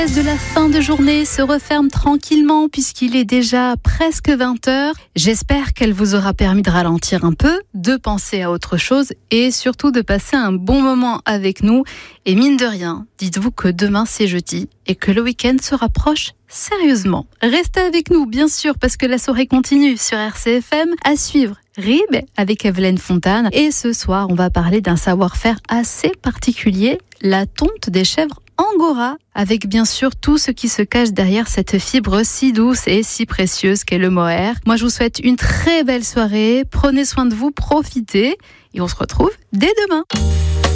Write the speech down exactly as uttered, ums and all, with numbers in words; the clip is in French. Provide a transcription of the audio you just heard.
De la fin de journée se referme tranquillement puisqu'il est déjà presque vingt heures. J'espère qu'elle vous aura permis de ralentir un peu, de penser à autre chose et surtout de passer un bon moment avec nous. Et mine de rien, dites-vous que demain c'est jeudi et que le week-end se rapproche sérieusement. Restez avec nous bien sûr parce que la soirée continue sur R C F M. À suivre Rib avec Evelyne Fontane. Et ce soir, on va parler d'un savoir-faire assez particulier, la tonte des chèvres Angora, avec bien sûr tout ce qui se cache derrière cette fibre si douce et si précieuse qu'est le mohair. Moi, je vous souhaite une très belle soirée. Prenez soin de vous, profitez et on se retrouve dès demain.